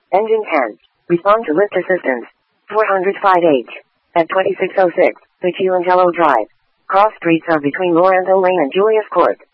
Engine 10. Respond to lift assistance. 405H. At 2606, Pichilangello Drive. Cross streets are between Lorenzo Lane and Julius Court.